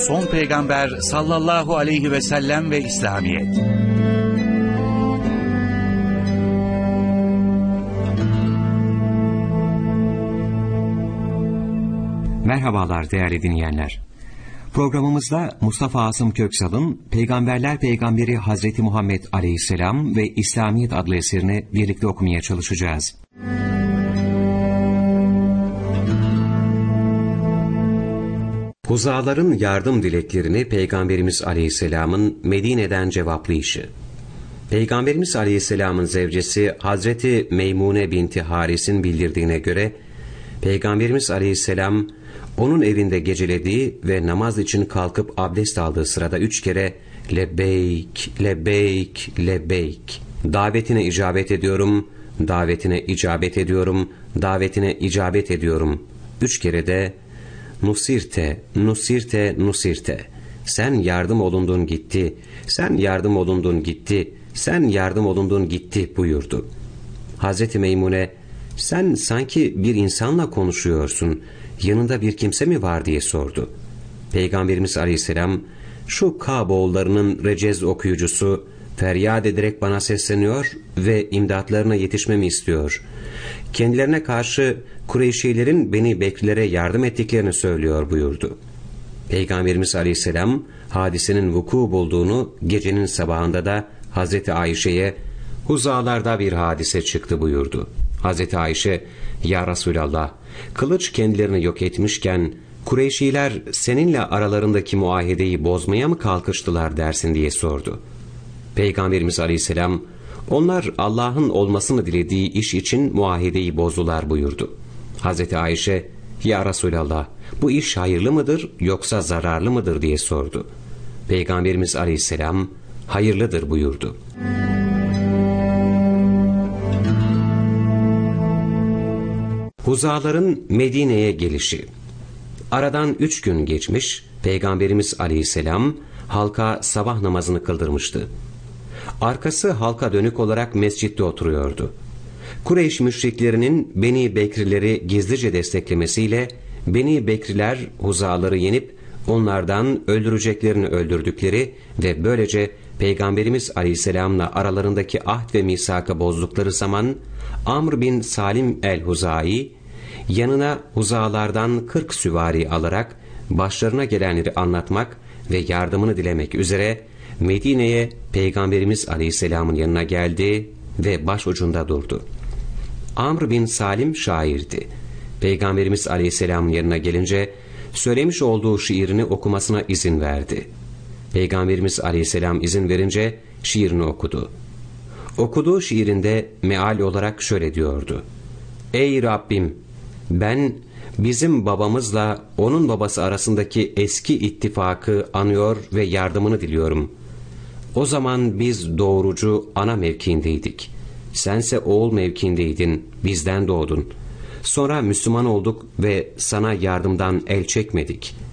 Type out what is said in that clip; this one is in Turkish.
son peygamber sallallahu aleyhi ve sellem ve İslamiyet. Merhabalar değerli dinleyenler. Programımızda Mustafa Asım Köksal'ın Peygamberler Peygamberi Hazreti Muhammed Aleyhisselam ve İslamiyet adlı eserini birlikte okumaya çalışacağız. Huzaların yardım dileklerini Peygamberimiz Aleyhisselam'ın Medine'den cevaplayışı. Peygamberimiz Aleyhisselam'ın zevcesi Hazreti Meymune binti Haris'in bildirdiğine göre, Peygamberimiz Aleyhisselam onun evinde gecelediği ve namaz için kalkıp abdest aldığı sırada 3 kere lebbeyk, lebbeyk, lebbeyk, davetine icabet ediyorum, davetine icabet ediyorum, davetine icabet ediyorum. 3 kere de nusirte, nusirte, nusirte, sen yardım olundun gitti, sen yardım olundun gitti, sen yardım olundun gitti buyurdu. Hazreti Meymune, sen sanki bir insanla konuşuyorsun, yanında bir kimse mi var diye sordu. Peygamberimiz Aleyhisselam, şu Kaboğullarının recez okuyucusu feryat ederek bana sesleniyor ve imdatlarına yetişmemi istiyor. Kendilerine karşı Kureyşilerin Beni Bekrilere yardım ettiklerini söylüyor buyurdu. Peygamberimiz Aleyhisselam hadisenin vuku bulduğunu gecenin sabahında da Hazreti Ayşe'ye Huzalarda bir hadise çıktı buyurdu. Hazreti Ayşe, ya Resulallah, kılıç kendilerini yok etmişken Kureyşiler seninle aralarındaki muahedeyi bozmaya mı kalkıştılar dersin diye sordu. Peygamberimiz Aleyhisselam, onlar Allah'ın olmasını dilediği iş için muahedeyi bozdular buyurdu. Hazreti Ayşe, ya Resulallah, bu iş hayırlı mıdır yoksa zararlı mıdır diye sordu. Peygamberimiz Aleyhisselam, hayırlıdır buyurdu. Huzaların Medine'ye gelişi. Aradan 3 gün geçmiş, Peygamberimiz Aleyhisselam halka sabah namazını kıldırmıştı. Arkası halka dönük olarak mescitte oturuyordu. Kureyş müşriklerinin Beni Bekrileri gizlice desteklemesiyle Beni Bekriler Huzaları yenip onlardan öldüreceklerini öldürdükleri ve böylece Peygamberimiz Aleyhisselam'la aralarındaki ahd ve misakı bozdukları zaman Amr bin Salim el-Huzai yanına Huzalardan 40 süvari alarak başlarına gelenleri anlatmak ve yardımını dilemek üzere Medine'ye Peygamberimiz Aleyhisselam'ın yanına geldi ve başucunda durdu. Amr bin Salim şairdi. Peygamberimiz Aleyhisselam'ın yanına gelince söylemiş olduğu şiirini okumasına izin verdi. Peygamberimiz Aleyhisselam izin verince şiirini okudu. Okuduğu şiirinde meal olarak şöyle diyordu: Ey Rabbim, ben bizim babamızla onun babası arasındaki eski ittifakı anıyor ve yardımını diliyorum. O zaman biz doğurucu ana mevkiindeydik. Sense oğul mevkiindeydin, bizden doğdun. Sonra Müslüman olduk ve sana yardımdan el çekmedik.